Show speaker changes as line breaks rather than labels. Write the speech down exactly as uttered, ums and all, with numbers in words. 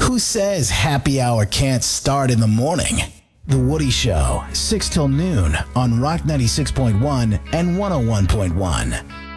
Who says happy hour can't start in the morning? The Woody Show, six till noon on Rock ninety-six point one and one oh one point one.